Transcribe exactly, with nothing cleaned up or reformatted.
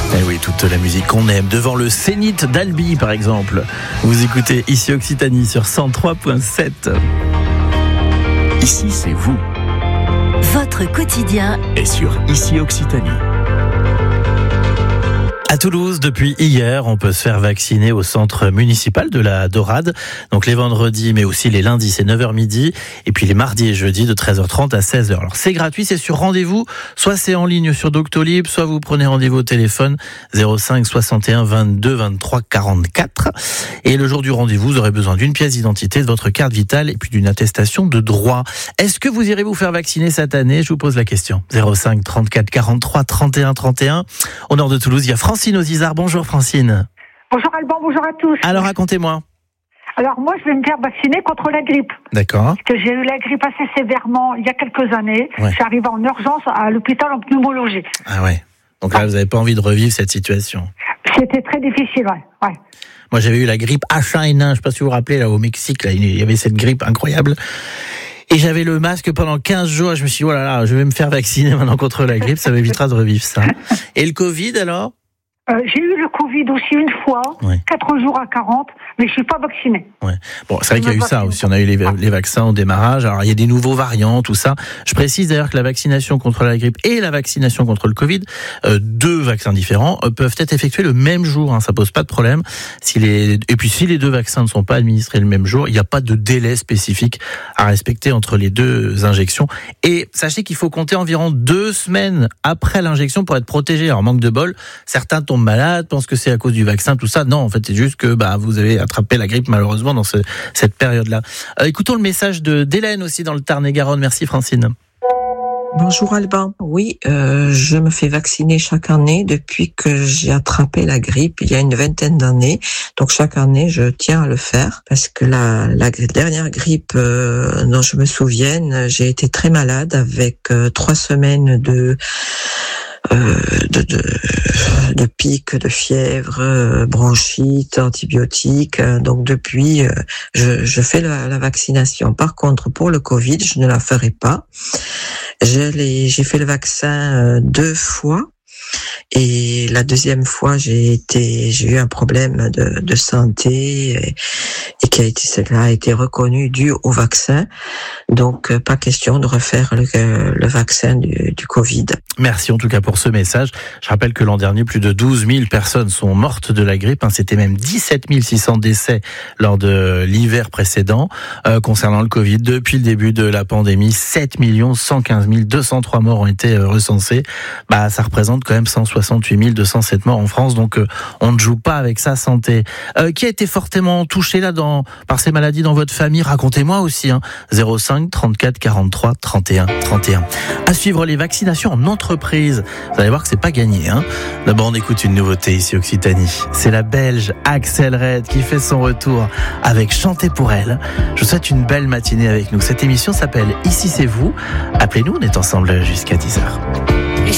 Eh oui, toute la musique qu'on aime. Devant le Zénith d'Albi, par exemple. Vous écoutez Ici Occitanie sur cent trois virgule sept. Ici, c'est vous. Votre quotidien est sur Ici Occitanie. À Toulouse, depuis hier, on peut se faire vacciner au centre municipal de la Dorade. Donc les vendredis, mais aussi les lundis, c'est neuf heures midi. Et puis les mardis et jeudis, de treize heures trente à seize heures. Alors c'est gratuit, c'est sur rendez-vous. Soit c'est en ligne sur Doctolib, soit vous prenez rendez-vous au téléphone zéro cinq soixante et un vingt-deux vingt-trois quarante-quatre. Et le jour du rendez-vous, vous aurez besoin d'une pièce d'identité, de votre carte vitale et puis d'une attestation de droit. Est-ce que vous irez vous faire vacciner cette année ? Je vous pose la question. zéro cinq trente-quatre quarante-trois trente et un trente et un. Au nord de Toulouse, il y a Francine aux Isards. Bonjour Francine. Bonjour Alban, bonjour à tous. Alors racontez-moi. Alors moi je vais me faire vacciner contre la grippe. D'accord. Parce que j'ai eu la grippe assez sévèrement il y a quelques années. Ouais. Je suis arrivée en urgence à l'hôpital en pneumologie. Ah ouais. Donc là, vous n'avez pas envie de revivre cette situation. C'était très difficile, ouais. ouais. Moi j'avais eu la grippe H un N un, je ne sais pas si vous vous rappelez, là au Mexique, là, il y avait cette grippe incroyable. Et j'avais le masque pendant quinze jours, je me suis dit, oh là là, je vais me faire vacciner maintenant contre la grippe, ça m'évitera de revivre ça. Et le Covid alors ? Euh, j'ai eu le Covid aussi une fois, ouais. quatre jours à quarante, mais je suis pas vaccinée. Ouais. Bon, c'est vrai qu'il y a eu ça aussi. On a eu les, les vaccins au démarrage. Alors, il y a des nouveaux variants, tout ça. Je précise d'ailleurs que la vaccination contre la grippe et la vaccination contre le Covid, euh, deux vaccins différents, euh, peuvent être effectués le même jour. Hein, ça pose pas de problème. Si les, et puis, si les deux vaccins ne sont pas administrés le même jour, il n'y a pas de délai spécifique à respecter entre les deux injections. Et sachez qu'il faut compter environ deux semaines après l'injection pour être protégé. Alors, manque de bol, certains tombent malades, pensent que c'est à cause du vaccin, tout ça. Non, en fait, c'est juste que bah vous avez attrapé la grippe malheureusement dans ce, cette période-là. Euh, écoutons le message de d'Hélène aussi dans le Tarn-et-Garonne. Merci Francine. Bonjour Alban. Oui, euh, je me fais vacciner chaque année depuis que j'ai attrapé la grippe il y a une vingtaine d'années. Donc chaque année, je tiens à le faire parce que la, la dernière grippe euh, dont je me souvienne, j'ai été très malade avec euh, trois semaines de Euh, de, de, de pics, de fièvre, euh, bronchite, antibiotiques. Euh, donc depuis, euh, je, je fais la, la vaccination. Par contre, pour le Covid, je ne la ferai pas. Je l'ai, j'ai fait le vaccin euh, deux fois. Et la deuxième fois, j'ai été, j'ai eu un problème de, de santé et, et qui a été, cela a été reconnu dû au vaccin. Donc, pas question de refaire le, le vaccin du, du Covid. Merci en tout cas pour ce message. Je rappelle que l'an dernier, plus de douze mille personnes sont mortes de la grippe. C'était même dix-sept mille six cents décès lors de l'hiver précédent. Euh, concernant le Covid, depuis le début de la pandémie, sept millions cent quinze mille deux cent trois morts ont été recensés. Bah, ça représente quand même cent soixante-huit mille deux cent sept morts en France. Donc, euh, on ne joue pas avec sa santé. Euh, qui a été fortement touché là dans, par ces maladies dans votre famille? Racontez-moi aussi. Hein. zéro cinq trente-quatre quarante-trois trente et un trente et un. À suivre les vaccinations en entreprise. Vous allez voir que c'est pas gagné. Hein. D'abord, on écoute une nouveauté ici Occitanie. C'est la Belge Axel Red qui fait son retour avec Chanter pour elle. Je vous souhaite une belle matinée avec nous. Cette émission s'appelle Ici c'est vous. Appelez-nous, on est ensemble jusqu'à dix heures.